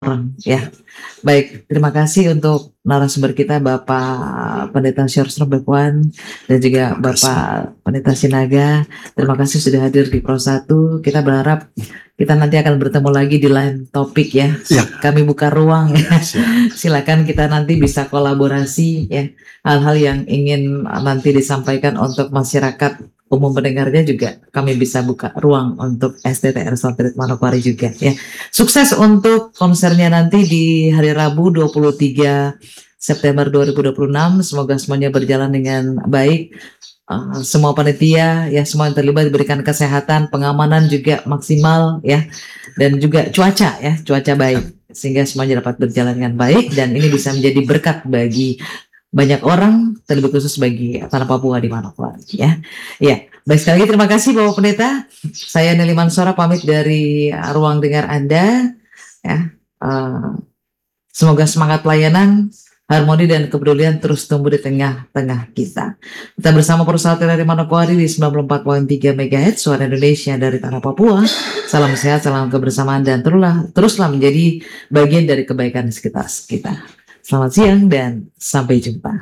orang ya. Baik, terima kasih untuk narasumber kita Bapak Pendeta Syarstrom Bekuan dan juga Terima kasih. Bapak Pendeta Sinaga. Terima kasih sudah hadir di Pro 1. Kita berharap kita nanti akan bertemu lagi di lain topik ya. Ya. Kami buka ruang ya. Siap. Silakan kita nanti bisa kolaborasi ya. Hal-hal yang ingin nanti disampaikan untuk masyarakat umum pendengarnya juga kami bisa buka ruang untuk STTR Satelit Manokwari juga ya. Sukses untuk konsernya nanti di hari Rabu 23 September 2026. Semoga semuanya berjalan dengan baik. Semua panitia ya, semua yang terlibat diberikan kesehatan, pengamanan juga maksimal ya, dan juga cuaca baik sehingga semuanya dapat berjalan dengan baik dan ini bisa menjadi berkat bagi banyak orang, terlebih khusus bagi tanah Papua di Manokwari ya. Ya, baik sekali lagi terima kasih Bapak Pendeta. Saya Nelly Mansora pamit dari ruang dengar Anda ya. Semoga semangat pelayanan, harmoni dan kepedulian terus tumbuh di tengah-tengah kita. Kita bersama perusahaan dari Manokwari di 94.3 MHz suara Indonesia dari tanah Papua. Salam sehat, salam kebersamaan dan teruslah menjadi bagian dari kebaikan sekitar kita. Selamat siang dan sampai jumpa.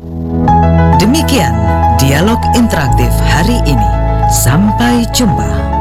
Demikian dialog interaktif hari ini. Sampai jumpa.